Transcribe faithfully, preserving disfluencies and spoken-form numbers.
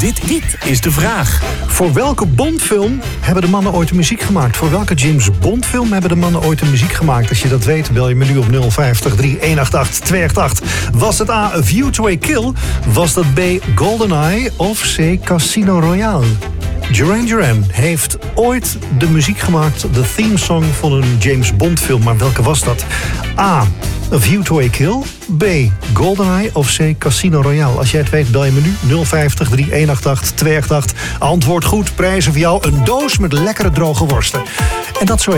Dit, dit is de vraag. Voor welke Bondfilm hebben de mannen ooit de muziek gemaakt? Voor welke James Bond film hebben de mannen ooit de muziek gemaakt? Als je dat weet, bel je me nu op nul vijftig, drie een acht acht, twee acht acht. Was het A, A View to a Kill? Was dat B, GoldenEye? Of C, Casino Royale? Duran Duran heeft ooit de muziek gemaakt, de theme song van een James Bond film. Maar welke was dat? A, A View to a Kill? B, GoldenEye? Of C, Casino Royale? Als jij het weet, bel je me nu nul vijftig, drie een acht acht, twee acht acht. Antwoord goed, prijzen voor jou een doos met lekkere droge worsten. En dat zo